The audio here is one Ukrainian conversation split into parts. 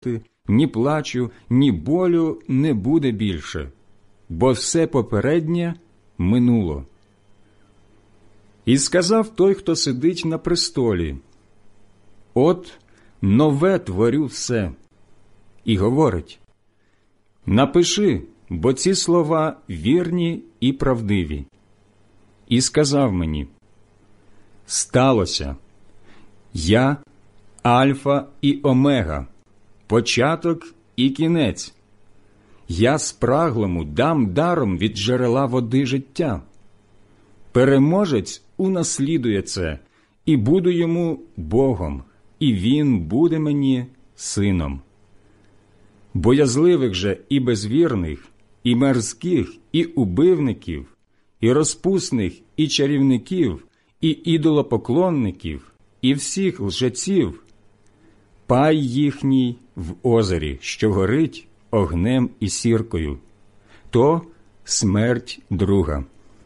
смерти, ні плачу, ні болю не буде більше, бо все попереднє минуло. І сказав той, хто сидить на престолі: «От нове творю все». І говорить: «Напиши, бо ці слова вірні і правдиві». І сказав мені: «Сталося. Я Альфа і Омега, початок і кінець. Я спраглому дам даром від джерела води життя. Переможець унаслідує це, і буду йому Богом, і він буде мені сином. Боязливих же і безвірних, і мерзких, і убивників, і розпусних, і чарівників, і ідолопоклонників, і всіх лжеців, пай їхній в озері, що горить огнем і сіркою, то смерть друга».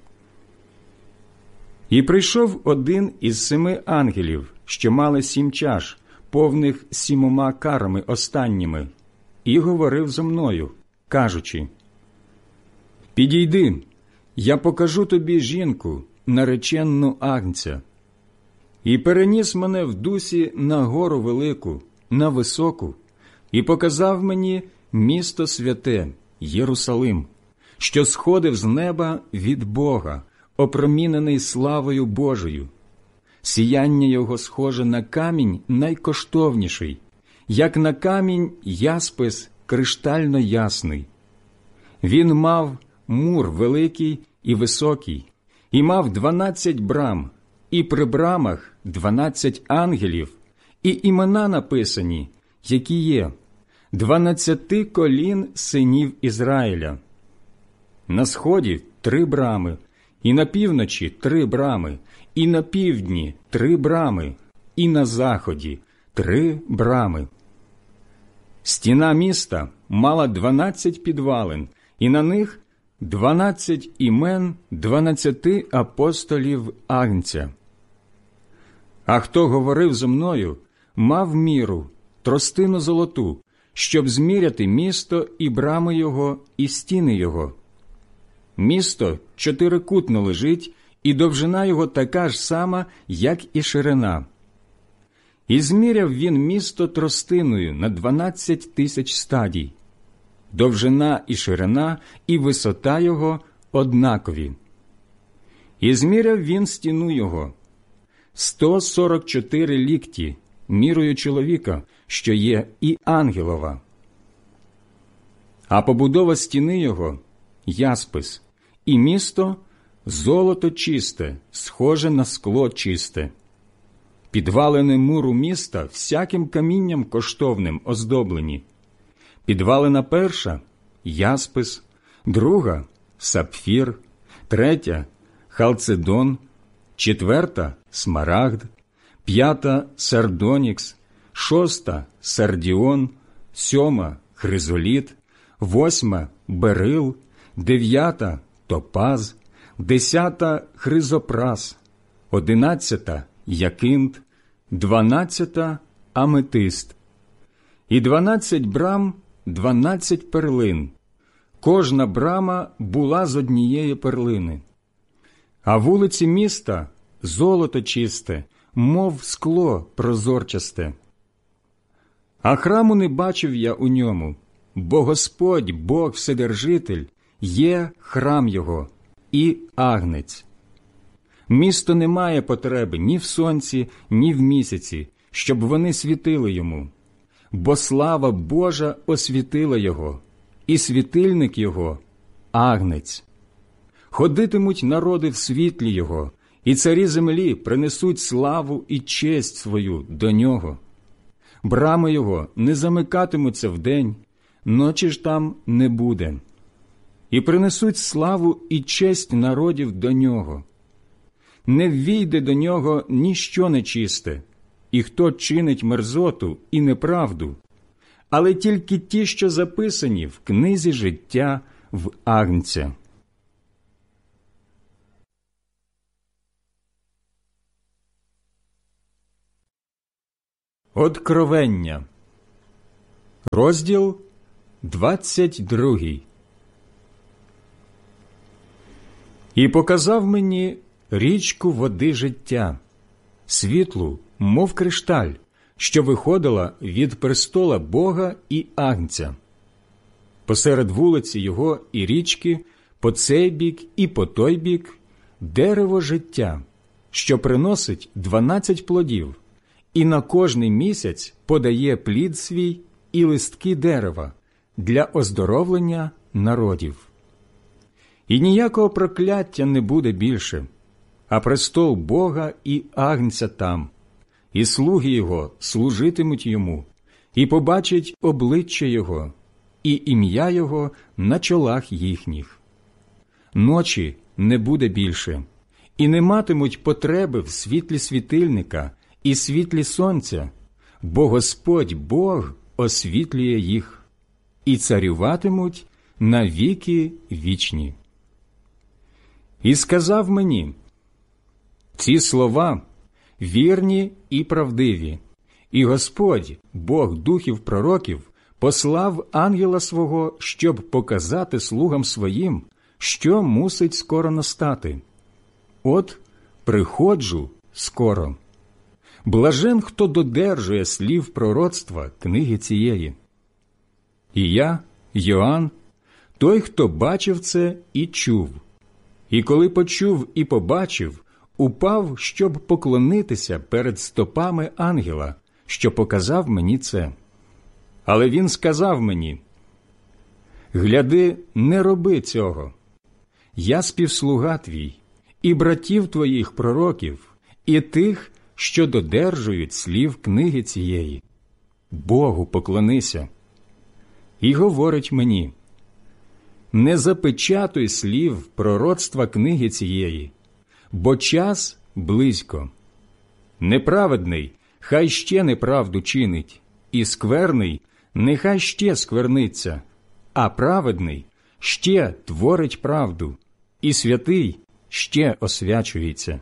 І прийшов один із 7 ангелів, що мали 7 чаш, повних 7 карами останніми, і говорив зо мною, кажучи: «Підійди, я покажу тобі жінку, нареченну Агнця». І переніс мене в дусі на гору велику, на високу, і показав мені місто святе, Єрусалим, що сходив з неба від Бога, опромінений славою Божою. Сіяння його схоже на камінь найкоштовніший, як на камінь яспис криштально ясний. Він мав мур великий і високий, і мав 12 брам, і при брамах 12 ангелів, і імена написані, які є: 12 колін синів Ізраїля. На сході 3 брами, і на півночі 3 брами, і на півдні 3 брами, і на заході 3 брами. Стіна міста мала 12 підвалин, і на них 12 імен 12 апостолів Агнця. А хто говорив зо мною, мав міру, тростину золоту, щоб зміряти місто і брами його, і стіни його. Місто чотирикутно лежить, і довжина його така ж сама, як і ширина. І зміряв він місто тростиною на 12 тисяч стадій. Довжина і ширина, і висота його однакові. І зміряв він стіну його 144 лікті, мірою чоловіка, що є і ангелова. А побудова стіни його – яспис, і місто – золото чисте, схоже на скло чисте. Підвалини муру міста всяким камінням коштовним оздоблені. Підвалина перша – яспис, друга – сапфір, третя – халцедон, четверта – смарагд, п'ята – сардонікс, шоста – сардіон, сьома – хризоліт, восьма – берил, дев'ята – топаз, 10 – хризопрас, 11 – якинт, 12 – аметист. І 12 брам – 12 перлин. Кожна брама була з однієї перлини. А вулиці міста – золото чисте, мов скло прозорчасте. А храму не бачив я у ньому, бо Господь, Бог Вседержитель, є храм його і Агнець. Місто не має потреби ні в сонці, ні в місяці, щоб вони світили йому, бо слава Божа освітила його, і світильник його – Агнець. Ходитимуть народи в світлі його, і царі землі принесуть славу і честь свою до нього. Брами його не замикатимуться вдень, ночі ж там не буде. І принесуть славу і честь народів до нього. Не ввійде до нього ніщо нечисте, і хто чинить мерзоту і неправду, але тільки ті, що записані в книзі життя в Агнця. Откровення. Розділ 22. І показав мені річку води життя, світлу, мов кришталь, що виходила від престола Бога і Агнця. Посеред вулиці його і річки, по цей бік і по той бік, дерево життя, що приносить 12 плодів, і на кожний місяць подає плід свій і листки дерева для оздоровлення народів. І ніякого прокляття не буде більше, а престол Бога і Агнця там, і слуги його служитимуть йому, і побачать обличчя його, і ім'я його на чолах їхніх. Ночі не буде більше, і не матимуть потреби в світлі світильника і світлі сонця, бо Господь Бог освітлює їх, і царюватимуть на віки вічні. І сказав мені: ці слова вірні і правдиві, і Господь, Бог духів пророків, послав ангела свого, щоб показати слугам своїм, що мусить скоро настати. От приходжу скоро. Блажен, хто додержує слів пророцтва книги цієї. І я, Йоанн, той, хто бачив це і чув. І коли почув і побачив, упав, щоб поклонитися перед стопами ангела, що показав мені це. Але він сказав мені: «Гляди, не роби цього. Я співслуга твій, і братів твоїх пророків, і тих, що додержують слів книги цієї. Богу поклонися». І говорить мені: «Не запечатуй слів пророцтва книги цієї, бо час близько. Неправедний хай ще неправду чинить, і скверний нехай ще скверниться, а праведний ще творить правду, і святий ще освячується.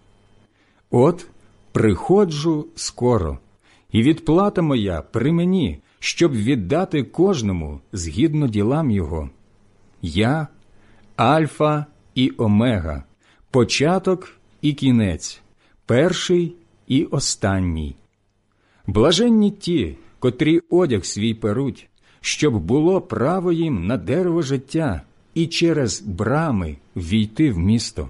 От приходжу скоро, і відплата моя при мені, щоб віддати кожному згідно ділам його. Я – Альфа і Омега, початок і кінець, перший і останній. Блаженні ті, котрі одяг свій перуть, щоб було право їм на дерево життя і через брами війти в місто.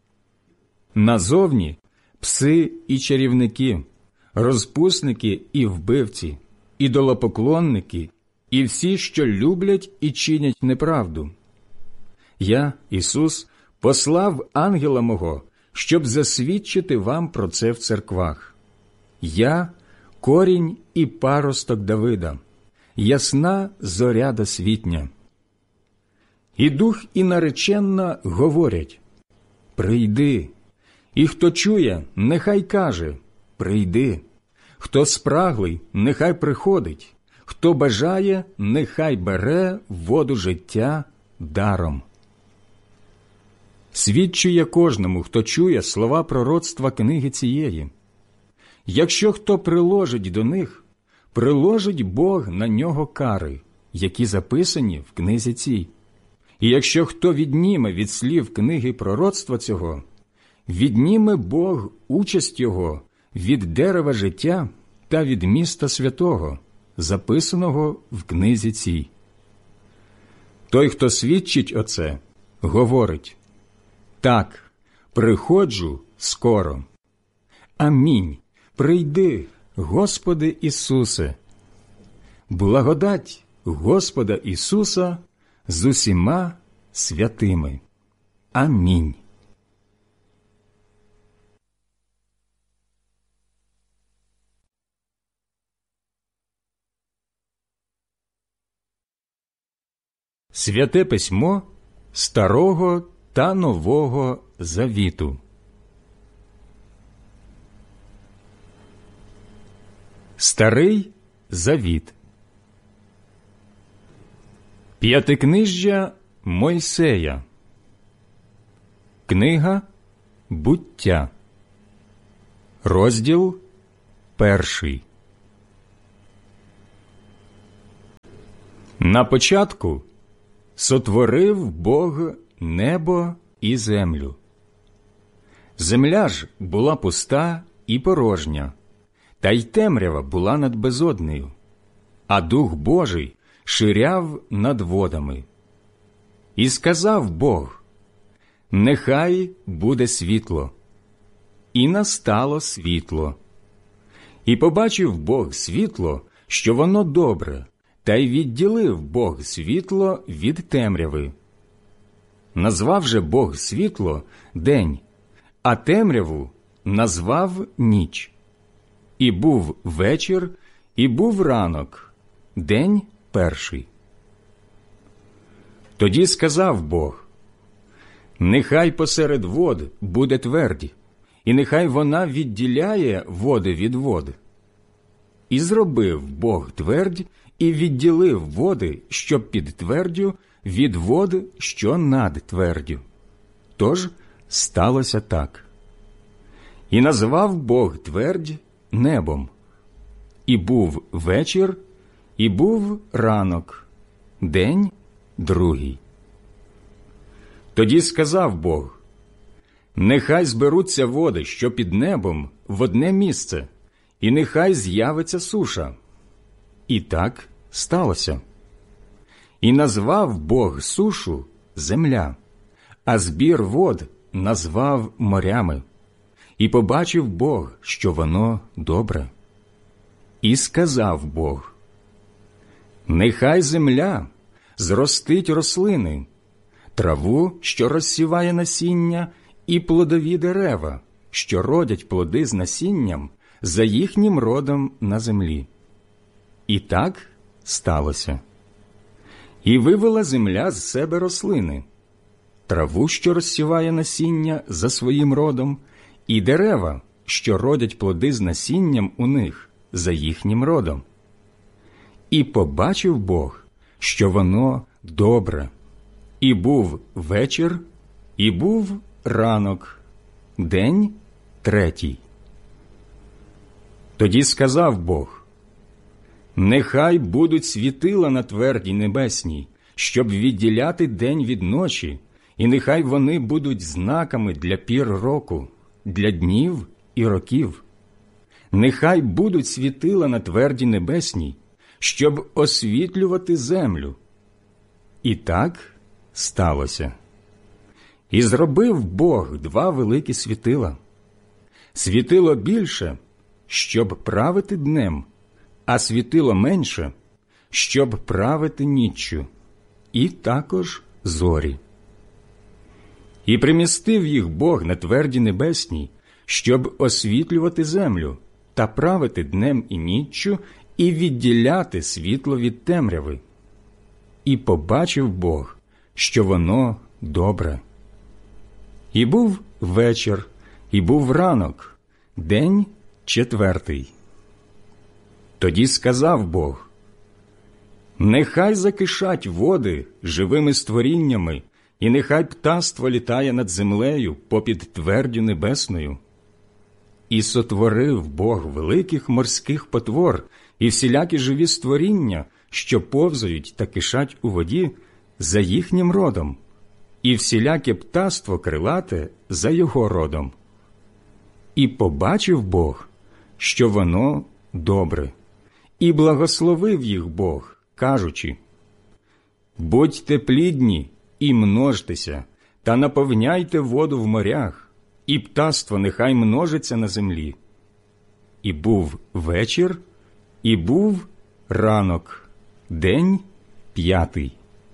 Назовні пси і чарівники, розпусники і вбивці, ідолопоклонники і всі, що люблять і чинять неправду. Я, Ісус, послав ангела мого, щоб засвідчити вам про це в церквах. Я – корінь і паросток Давида, ясна зоря досвітня. І дух, і нареченна говорять: «Прийди». І хто чує, нехай каже: «Прийди». Хто спраглий, нехай приходить. Хто бажає, нехай бере воду життя даром. Свідчу я кожному, хто чує слова пророцтва книги цієї. Якщо хто приложить до них, приложить Бог на нього кари, які записані в книзі цій. І якщо хто відніме від слів книги пророцтва цього, відніме Бог участь його від дерева життя та від міста святого, записаного в книзі цій. Той, хто свідчить оце, говорить: «Так, приходжу скоро». Амінь. Прийди, Господи Ісусе. Благодать Господа Ісуса з усіма святими. Амінь. Святе письмо Старого та Нового Завіту. Старий Завіт. П'ятикнижжя Мойсея. Книга Буття. Розділ 1. На початку сотворив Бог небо і землю. Земля ж була пуста і порожня, та й темрява була над безоднею, а Дух Божий ширяв над водами. І сказав Бог: «Нехай буде світло». І настало світло. І побачив Бог світло, що воно добре, та й відділив Бог світло від темряви. Назвав же Бог світло день, а темряву назвав ніч. І був вечір, і був ранок, день перший. Тоді сказав Бог: «Нехай посеред вод буде твердь, і нехай вона відділяє води від вод». І зробив Бог твердь, і відділив води, що під твердю, від вод, що над твердю. Тож сталося так. І назвав Бог твердь небом. І був вечір, і був ранок, день другий. Тоді сказав Бог: «Нехай зберуться води, що під небом, в одне місце, і нехай з'явиться суша». І так сталося. І назвав Бог сушу земля, а збір вод назвав морями. І побачив Бог, що воно добре. І сказав Бог: «Нехай земля зростить рослини, траву, що розсіває насіння, і плодові дерева, що родять плоди з насінням, за їхнім родом на землі». І так сталося. І вивела земля з себе рослини, траву, що розсіває насіння за своїм родом, і дерева, що родять плоди з насінням у них за їхнім родом. І побачив Бог, що воно добре. І був вечір, і був ранок, день третій. Тоді сказав Бог: «Нехай будуть світила на твердій небесній, щоб відділяти день від ночі, і нехай вони будуть знаками для пір року, для днів і років. Нехай будуть світила на твердій небесній, щоб освітлювати землю». І так сталося. І зробив Бог два великі світила. Світило більше, щоб правити днем, а світило менше, щоб правити ніччю, і також зорі. І примістив їх Бог на тверді небесній, щоб освітлювати землю та правити днем і ніччю, і відділяти світло від темряви. І побачив Бог, що воно добре. І був вечір, і був ранок, день четвертий. Тоді сказав Бог: «Нехай закишать води живими створіннями, і нехай птаство літає над землею попід твердю небесною». І сотворив Бог великих морських потвор і всілякі живі створіння, що повзають та кишать у воді, за їхнім родом, і всіляке птаство крилате за його родом. І побачив Бог, що воно добре, і благословив їх Бог, кажучи: «Будьте плідні і множтеся, та наповняйте воду в морях, і птаство нехай множиться на землі». І був вечір, і був ранок, день п'ятий.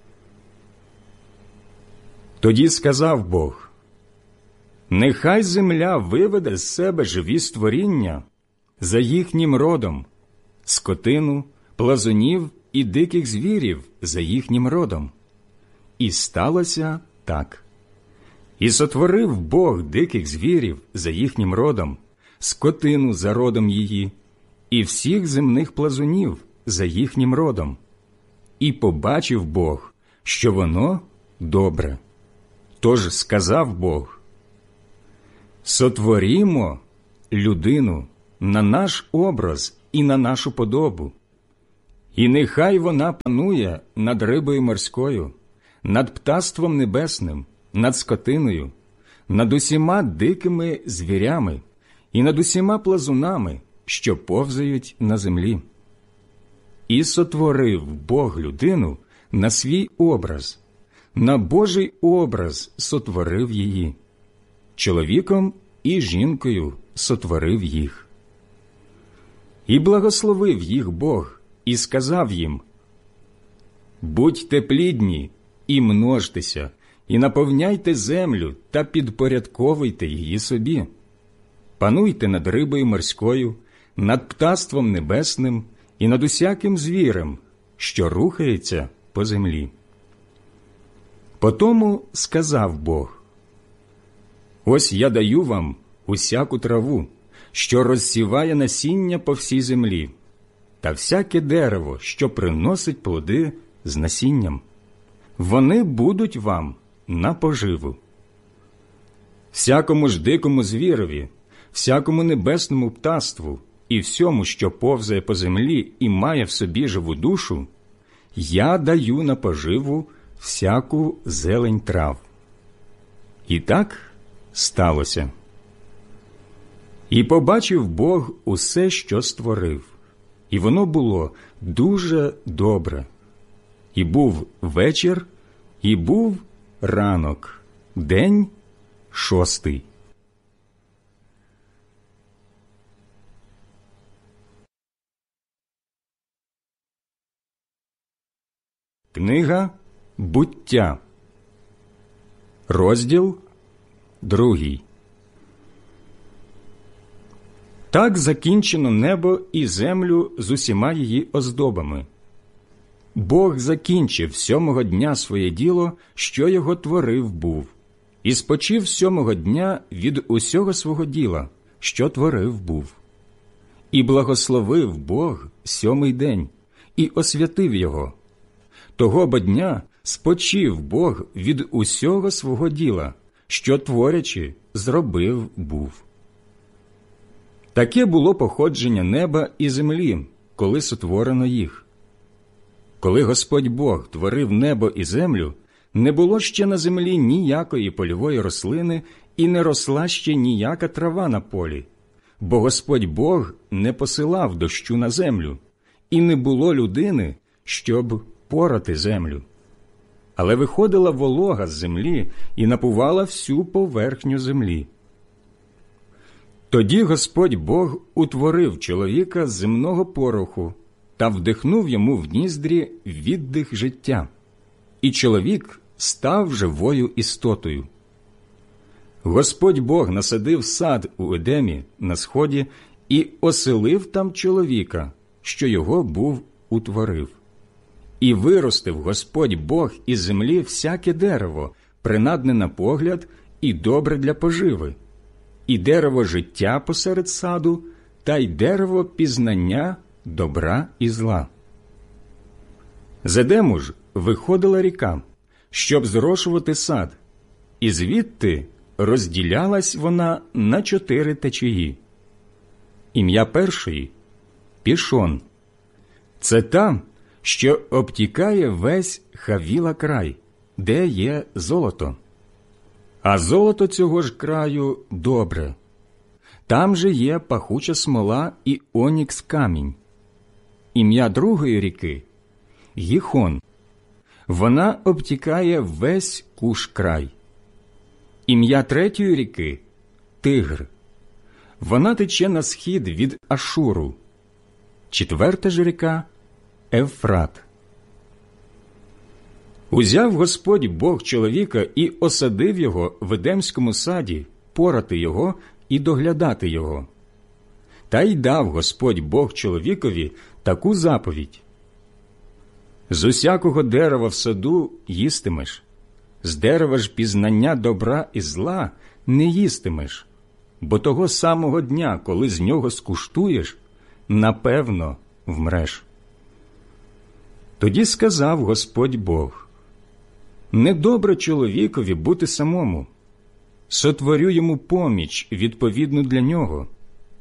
Тоді сказав Бог: «Нехай земля виведе з себе живі створіння за їхнім родом, скотину, плазунів і диких звірів за їхнім родом». І сталося так. І сотворив Бог диких звірів за їхнім родом, скотину за родом її, і всіх земних плазунів за їхнім родом. І побачив Бог, що воно добре. Тож сказав Бог: «Сотворімо людину на наш образ і на нашу подобу, І нехай вона панує над рибою морською, над птаством небесним, над скотиною, над усіма дикими звірями і над усіма плазунами, що повзають на землі. І сотворив Бог людину на свій образ, на Божий образ сотворив її. Чоловіком і жінкою сотворив їх. І благословив їх Бог, і сказав їм: «Будьте плідні і множтеся, і наповняйте землю та підпорядковуйте її собі. Пануйте над рибою морською, над птаством небесним і над усяким звірем, що рухається по землі». Потому сказав Бог: «Ось я даю вам усяку траву, що розсіває насіння по всій землі, та всяке дерево, що приносить плоди з насінням. Вони будуть вам на поживу. Всякому ж дикому звірові, всякому небесному птаству і всьому, що повзає по землі і має в собі живу душу, я даю на поживу всяку зелень трав». І так сталося. І побачив Бог усе, що створив, і воно було дуже добре. І був вечір, і був ранок, день 6. Книга Буття, розділ 2. Так закінчено небо і землю з усіма її оздобами. Бог закінчив 7-го дня своє діло, що його творив був, і спочив 7-го дня від усього свого діла, що творив був. І благословив Бог 7-й день, і освятив його. Того бо дня спочив Бог від усього свого діла, що творячи, зробив був. Таке було походження неба і землі, коли сотворено їх. Коли Господь Бог творив небо і землю, не було ще на землі ніякої польової рослини і не росла ще ніяка трава на полі, бо Господь Бог не посилав дощу на землю, і не було людини, щоб порати землю. Але виходила волога з землі і напувала всю поверхню землі. Тоді Господь Бог утворив чоловіка з земного пороху та вдихнув йому в ніздрі віддих життя, і чоловік став живою істотою. Господь Бог насадив сад у Едемі на сході і оселив там чоловіка, що його був утворив. І виростив Господь Бог із землі всяке дерево, принадне на погляд і добре для поживи, і дерево життя посеред саду, та й дерево пізнання добра і зла. З Едему ж виходила ріка, щоб зрошувати сад, і звідти розділялась вона на 4 течії. Ім'я першої – Пішон. Це та, що обтікає весь Хавіла край, де є золото. А золото цього ж краю добре. Там же є пахуча смола і онікс камінь. Ім'я другої ріки – Гіхон. Вона обтікає весь Куш край. Ім'я третьої ріки – Тигр. Вона тече на схід від Ашуру. 4-та ж ріка – Евфрат. Узяв Господь Бог чоловіка і осадив його в Едемському саді, порати його і доглядати його. Та й дав Господь Бог чоловікові таку заповідь: «З усякого дерева в саду їстимеш, з дерева ж пізнання добра і зла не їстимеш, бо того самого дня, коли з нього скуштуєш, напевно вмреш». Тоді сказав Господь Бог: «Недобре чоловікові бути самому. Сотворю йому поміч відповідну для нього».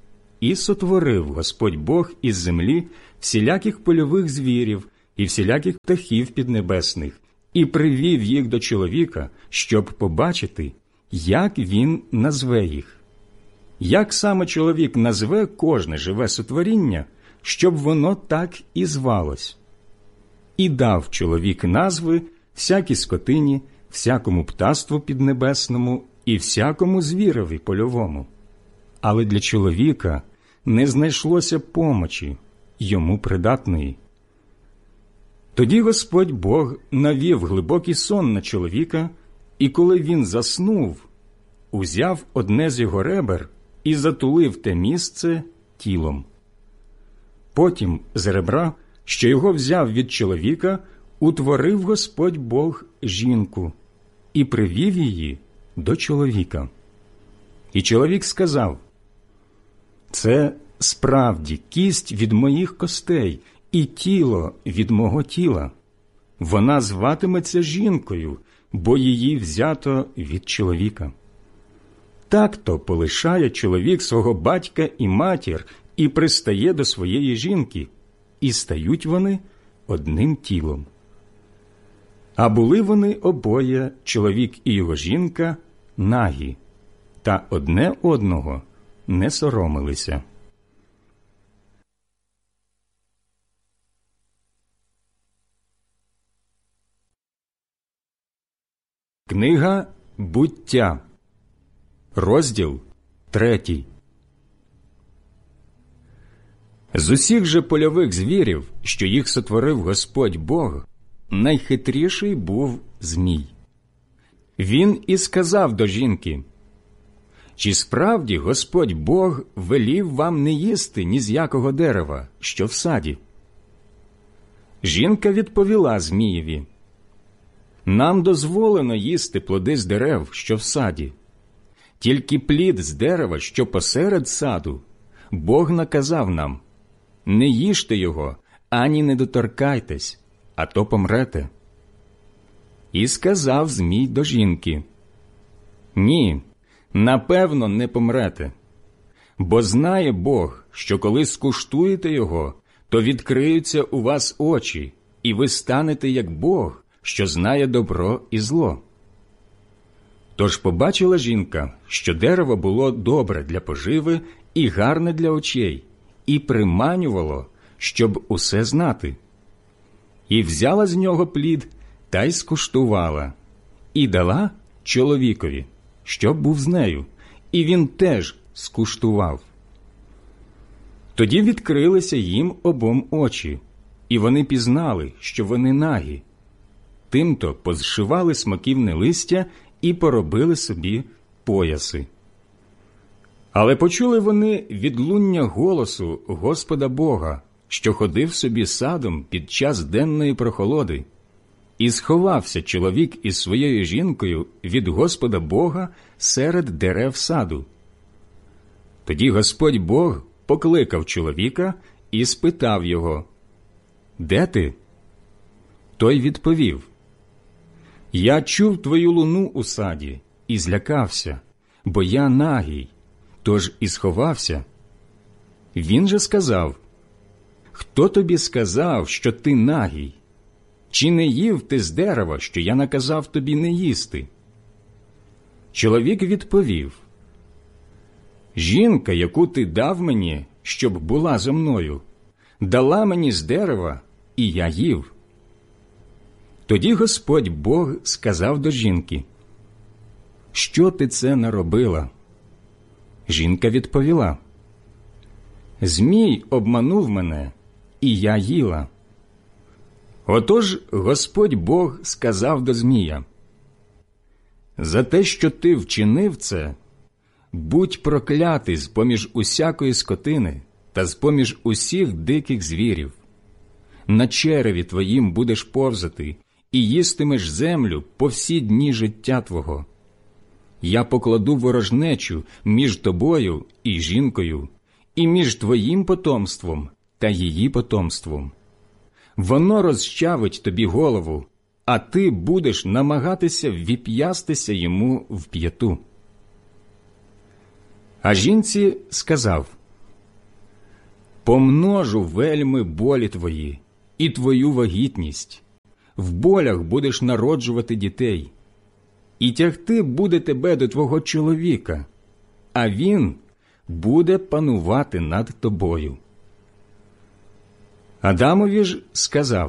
і сотворив Господь Бог із землі всіляких польових звірів і всіляких птахів піднебесних, і привів їх до чоловіка, щоб побачити, як він назве їх. Як саме чоловік назве кожне живе сотворіння, щоб воно так і звалось. І дав чоловік назви всякій скотині, всякому птаству піднебесному і всякому звірові польовому. Але для чоловіка не знайшлося помочі, йому придатної. Тоді Господь Бог навів глибокий сон на чоловіка, і коли він заснув, узяв одне з його ребер і затулив те місце тілом. Потім з ребра, що його взяв від чоловіка, утворив Господь Бог жінку і привів її до чоловіка. І чоловік сказав: «Це справді кість від моїх костей і тіло від мого тіла. Вона зватиметься жінкою, бо її взято від чоловіка». Так-то полишає чоловік свого батька і матір і пристає до своєї жінки, і стають вони одним тілом. А були вони обоє, чоловік і його жінка, нагі, та одне одного не соромилися. Книга «Буття», розділ 3. З усіх же польових звірів, що їх сотворив Господь Бог, найхитріший був змій. Він і сказав до жінки: «Чи справді Господь Бог велів вам не їсти ні з якого дерева, що в саді?» Жінка відповіла Змієві: «Нам дозволено їсти плоди з дерев, що в саді. Тільки плід з дерева, що посеред саду, Бог наказав нам: не їжте його, ані не доторкайтесь, а то помрете». І сказав Змій до жінки: «Ні, напевно, не помрете. Бо знає Бог, що коли скуштуєте його, то відкриються у вас очі, і ви станете як Бог, що знає добро і зло». Тож побачила жінка, що дерево було добре для поживи і гарне для очей, і приманювало, щоб усе знати. І взяла з нього плід та й скуштувала, і дала чоловікові, що був з нею, і він теж скуштував. Тоді відкрилися їм обом очі, і вони пізнали, що вони нагі. Тимто позшивали смоківне листя і поробили собі пояси. Але почули вони відлуння голосу Господа Бога, що ходив собі садом під час денної прохолоди. І сховався чоловік із своєю жінкою від Господа Бога серед дерев саду. Тоді Господь Бог покликав чоловіка і спитав його: «Де ти?» Той відповів: «Я чув твою луну у саді і злякався, бо я нагий, тож і сховався». Він же сказав: «Хто тобі сказав, що ти нагий? Чи не їв ти з дерева, що я наказав тобі не їсти?» Чоловік відповів: «Жінка, яку ти дав мені, щоб була зо мною, дала мені з дерева, і я їв». Тоді Господь Бог сказав до жінки: «Що ти це наробила?» Жінка відповіла: «Змій обманув мене, і я їла». Отож Господь Бог сказав до Змія: «За те, що ти вчинив це, будь проклятий з-поміж усякої скотини та з-поміж усіх диких звірів. На череві твоїм будеш повзати і їстимеш землю по всі дні життя твого. Я покладу ворожнечу між тобою і жінкою, і між твоїм потомством та її потомством. Воно розчавить тобі голову, а ти будеш намагатися ввіп'ястися йому в п'яту». А жінці сказав: помножу вельми болі твої і твою вагітність. В болях будеш народжувати дітей. І тягти буде тебе до твого чоловіка, а він буде панувати над тобою. Адамові ж сказав: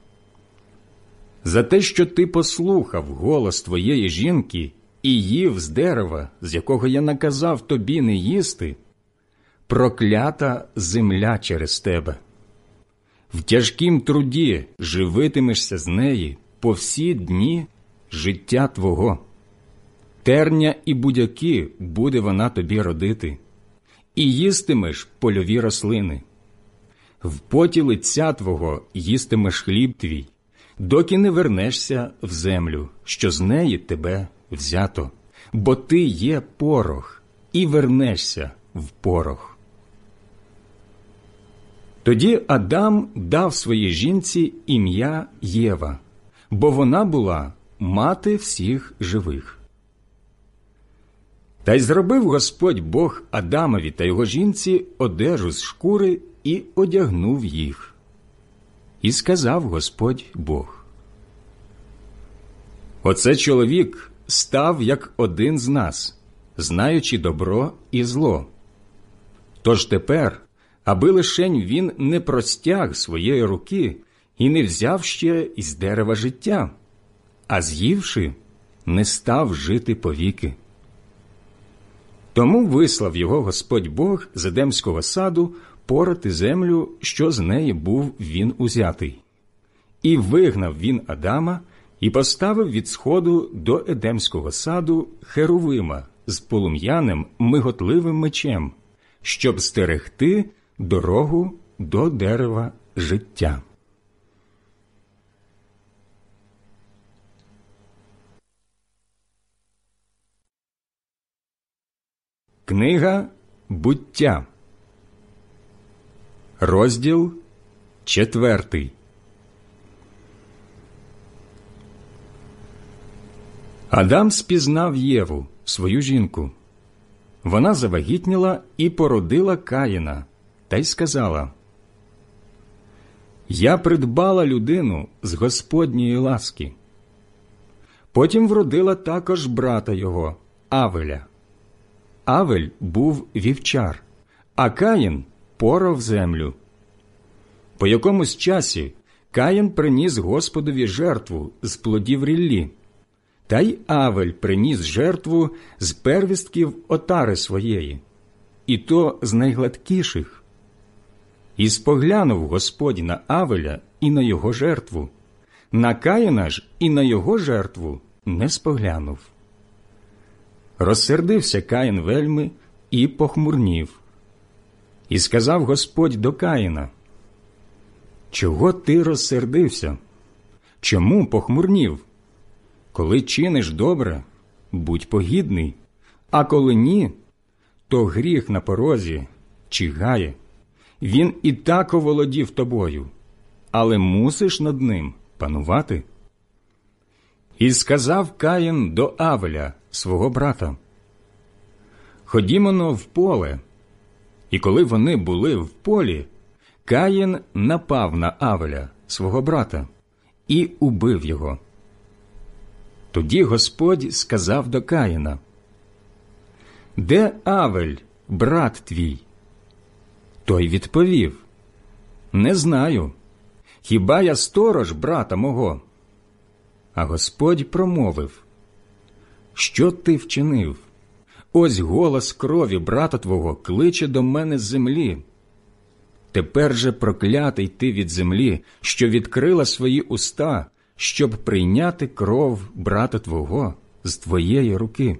за те, що ти послухав голос твоєї жінки і їв з дерева, з якого я наказав тобі не їсти, проклята земля через тебе. В тяжкім труді живитимешся з неї по всі дні життя твого. Терня і будяки буде вона тобі родити, і їстимеш польові рослини. В поті лиця твого їстимеш хліб твій, доки не вернешся в землю, що з неї тебе взято, бо ти є порох, і вернешся в порох. Тоді Адам дав своїй жінці ім'я Єва, бо вона була мати всіх живих. Та й зробив Господь Бог Адамові та його жінці одежу з шкури і одягнув їх. І сказав Господь Бог: оце чоловік став як один з нас, знаючи добро і зло. Тож тепер, аби лишень він не простяг своєї руки і не взяв ще із дерева життя, а з'ївши, не став жити повіки. Тому вислав його Господь Бог з Едемського саду порати землю, що з неї був він узятий. І вигнав він Адама, і поставив від сходу до Едемського саду херувима з полум'яним миготливим мечем, щоб стерегти дорогу до дерева життя. Книга Буття, розділ 4. Адам спізнав Єву, свою жінку. Вона завагітніла і породила Каїна, та й сказала: «Я придбала людину з Господньої ласки». Потім вродила також брата його, Авеля. Авель був вівчар, а Каїн порав землю. По якомусь часі Каїн приніс Господові жертву з плодів ріллі, та й Авель приніс жертву з первістків отари своєї, і то з найгладкіших. І споглянув Господь на Авеля і на його жертву, на Каїна ж і на його жертву не споглянув. Розсердився Каїн вельми і похмурнів. І сказав Господь до Каїна: «Чого ти розсердився? Чому похмурнів? Коли чиниш добре, будь погідний, а коли ні, то гріх на порозі чигає. Він і так оволодів тобою, але мусиш над ним панувати». І сказав Каїн до Авеля, свого брата: «Ходімо-но в поле». І коли вони були в полі, Каїн напав на Авеля, свого брата, і убив його. Тоді Господь сказав до Каїна: «Де Авель, брат твій?» Той відповів: «Не знаю. Хіба я сторож брата мого?» А Господь промовив: «Що ти вчинив? Ось голос крові брата твого кличе до мене з землі. Тепер же проклятий ти від землі, що відкрила свої уста, щоб прийняти кров брата твого з твоєї руки.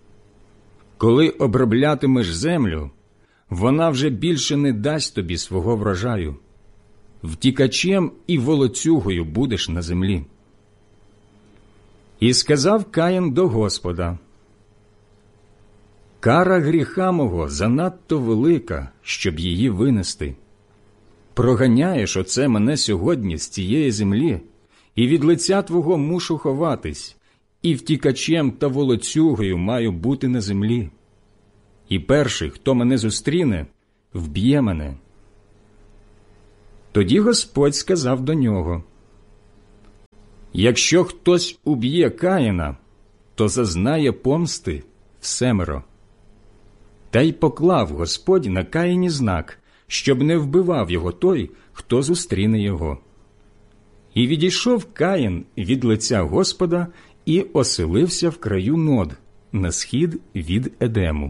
Коли оброблятимеш землю, вона вже більше не дасть тобі свого врожаю. Втікачем і волоцюгою будеш на землі». І сказав Каїн до Господа: «Кара гріха мого занадто велика, щоб її винести. Проганяєш оце мене сьогодні з цієї землі, і від лиця твого мушу ховатись, і втікачем та волоцюгою маю бути на землі. І перший, хто мене зустріне, вб'є мене. Тоді Господь сказав до нього: «Якщо хтось уб'є Каїна, то зазнає помсти всемеро». Та й поклав Господь на Каїні знак, щоб не вбивав його той, хто зустріне його. І відійшов Каїн від лиця Господа і оселився в краю Нод, на схід від Едему.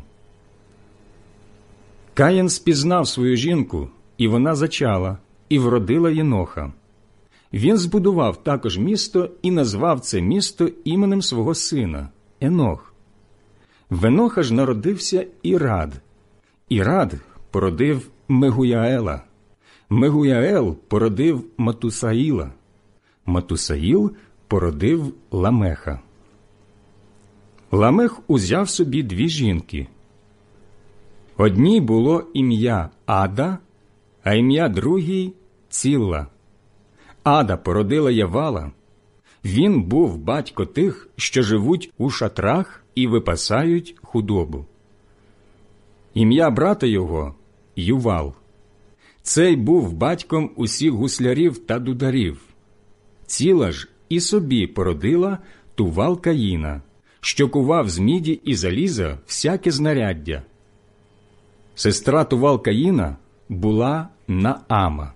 Каїн спізнав свою жінку, і вона зачала, і вродила Єноха. Він збудував також місто і назвав це місто іменем свого сина – Енох. В Еноха ж народився Ірад. Ірад породив Мегуяела. Мегуяел породив Матусаїла. Матусаїл породив Ламеха. Ламех узяв собі 2 жінки. Одній було ім'я Ада, а ім'я другій – Цілла. Ада породила Явала. Він був батько тих, що живуть у шатрах і випасають худобу. Ім'я брата його – Ювал. Цей був батьком усіх гуслярів та дударів. Ціла ж і собі породила Тувал Каїна, що кував з міді і заліза всяке знаряддя. Сестра Тувал Каїна була Наама.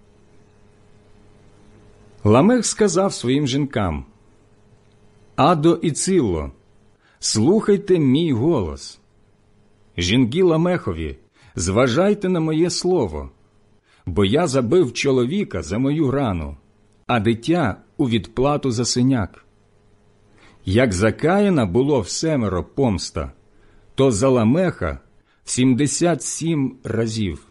Ламех сказав своїм жінкам: «Адо і Цилло, слухайте мій голос. Жінки Ламехові, зважайте на моє слово, бо я забив чоловіка за мою рану, а дитя у відплату за синяк. Як за Каїна було всемеро помста, то за Ламеха 77 разів».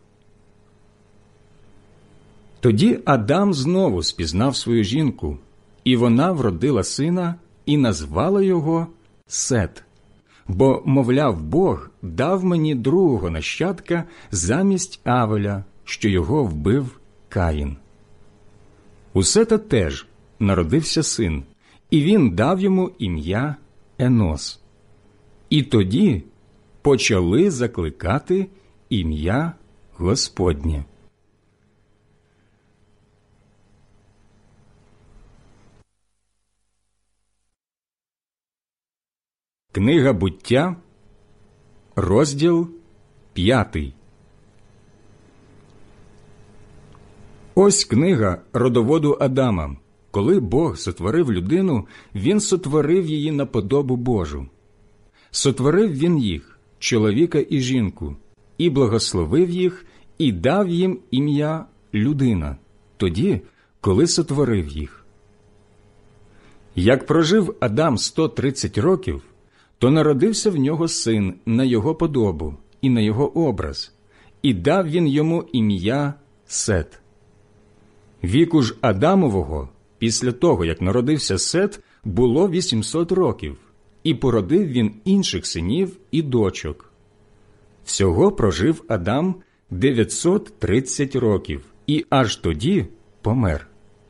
Тоді Адам знову спізнав свою жінку, і вона вродила сина і назвала його Сет, бо, мовляв, Бог дав мені другого нащадка замість Авеля, що його вбив Каїн. У Сета теж народився син, і він дав йому ім'я Енос. І тоді почали закликати ім'я Господнє. Книга Буття, розділ 5. Ось книга родоводу Адама. Коли Бог сотворив людину, Він сотворив її на подобу Божу. Сотворив Він їх, чоловіка і жінку, і благословив їх, і дав їм ім'я людина, тоді, коли сотворив їх. Як прожив Адам 130 років, то народився в нього син на його подобу і на його образ, і дав він йому ім'я Сет. Віку ж Адамового, після того, як народився Сет, було 800 років, і породив він інших синів і дочок. Всього прожив Адам 930 років, і аж тоді помер.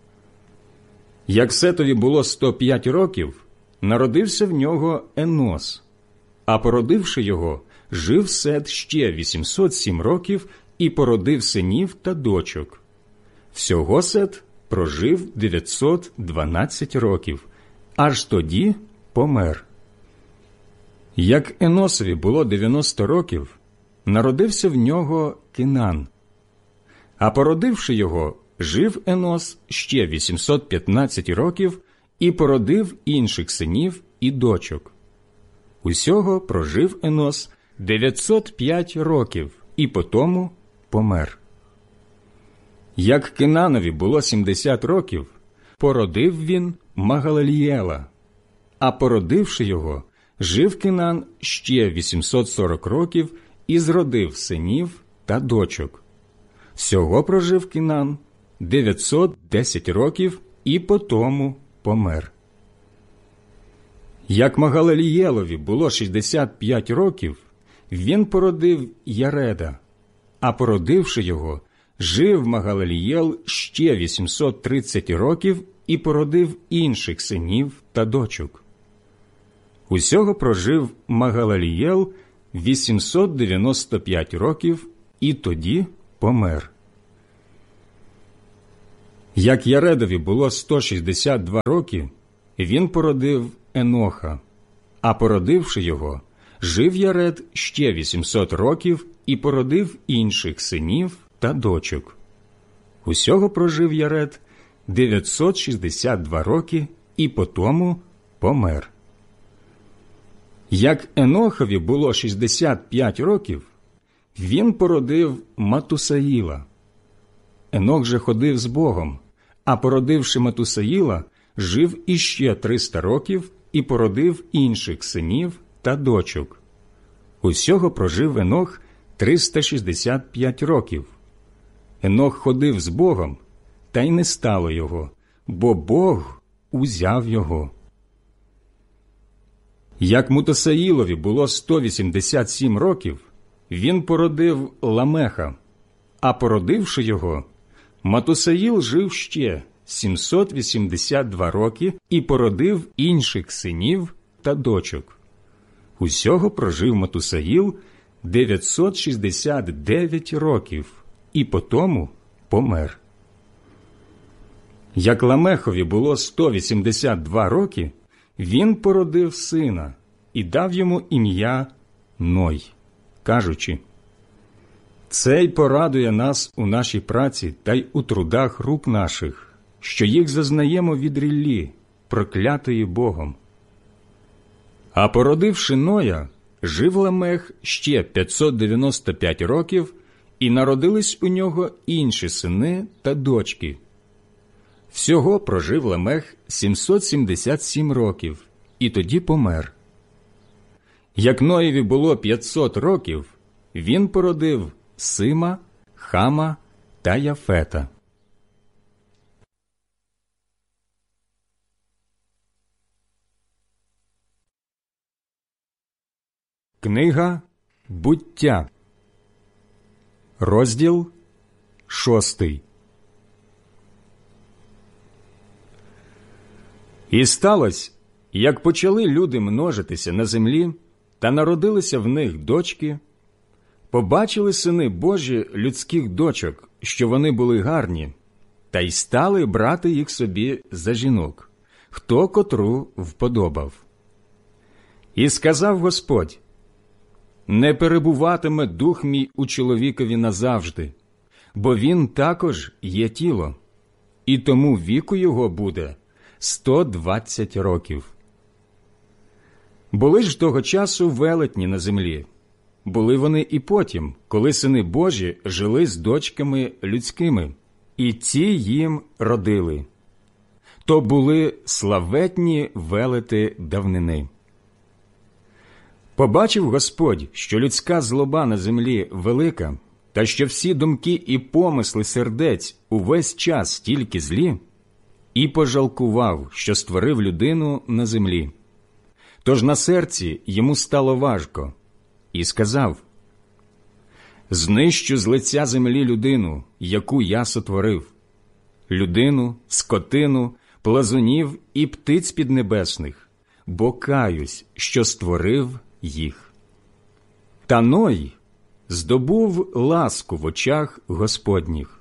Як Сетові було 105 років, народився в нього Енос, а породивши його, жив Сет ще 807 років і породив синів та дочок. Всього Сет прожив 912 років, аж тоді помер. Як Еносові було 90 років, народився в нього Кинан, а породивши його, жив Енос ще 815 років і породив інших синів і дочок. Усього прожив Енос 905 років і потому помер. Як Кинанові було 70 років, породив він Магалелієла, а породивши його, жив Кинан ще 840 років і зродив синів та дочок. Всього прожив Кинан 910 років і потому помер. Як Магалелієлові було 65 років, він породив Яреда, а породивши його, жив Магалелієл ще 830 років і породив інших синів та дочок. Усього прожив Магалелієл 895 років і тоді помер. Як Яредові було 162 роки, він породив Еноха, а породивши його, жив Яред ще 800 років і породив інших синів та дочок. Усього прожив Яред 962 роки і потому помер. Як Енохові було 65 років, він породив Матусаїла. Енох же ходив з Богом, а породивши Матусаїла, жив іще 300 років і породив інших синів та дочок. Усього прожив Енох 365 років. Енох ходив з Богом, та й не стало його, бо Бог узяв його. Як Матусаїлові було 187 років, він породив Ламеха, а породивши його, Матусаїл жив ще 782 роки і породив інших синів та дочок. Усього прожив Матусаїл 969 років і потому помер. Як Ламехові було 182 роки, він породив сина і дав йому ім'я Ной, кажучи: «Цей порадує нас у нашій праці та й у трудах рук наших, що їх зазнаємо від ріллі, проклятої Богом». А породивши Ноя, жив Ламех ще 595 років, і народились у нього інші сини та дочки. Всього прожив Ламех 777 років, і тоді помер. Як Ноєві було 500 років, він породив Сима, Хама та Яфета. Книга Буття, розділ 6. І сталося, як почали люди множитися на землі, та народилися в них дочки, побачили сини Божі людських дочок, що вони були гарні, та й стали брати їх собі за жінок, хто котру вподобав. І сказав Господь: «Не перебуватиме дух мій у чоловікові назавжди, бо він також є тіло, і тому віку його буде 120 років». Були ж того часу велетні на землі. Були вони і потім, коли сини Божі жили з дочками людськими, і ці їм родили. То були славетні велети давнини. Побачив Господь, що людська злоба на землі велика, та що всі думки і помисли сердець увесь час тільки злі, і пожалкував, що створив людину на землі. Тож на серці йому стало важко, і сказав: «Знищу з лиця землі людину, яку я сотворив, людину, скотину, плазунів і птиць піднебесних, бо каюсь, що створив їх». Та Ной здобув ласку в очах Господніх.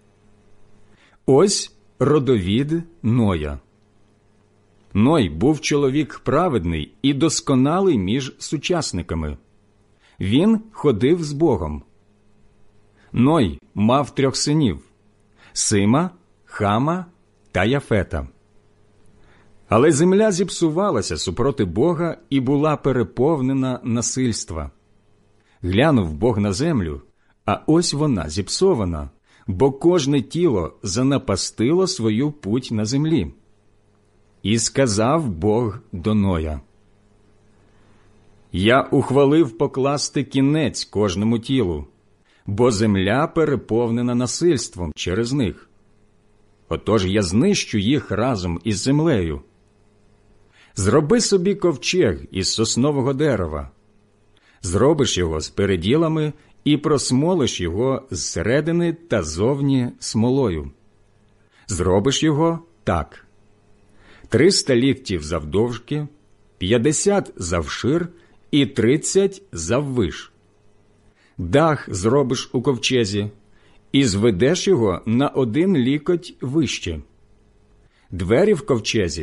Ось родовід Ноя. Ной був чоловік праведний і досконалий між сучасниками. Він ходив з Богом. Ной мав 3 синів – Сима, Хама та Яфета. Але земля зіпсувалася супроти Бога і була переповнена насильства. Глянув Бог на землю, а ось вона зіпсована, бо кожне тіло занапастило свою путь на землі. І сказав Бог до Ноя: «Я ухвалив покласти кінець кожному тілу, бо земля переповнена насильством через них. Отож я знищу їх разом із землею. Зроби собі ковчег із соснового дерева, зробиш його з переділами і просмолиш його зсередини та зовні смолою. Зробиш його так: 300 ліктів завдовжки, 50 завшир і 30 заввиш. Дах зробиш у ковчезі, і зведеш його на 1 лікоть вище. Двері в ковчезі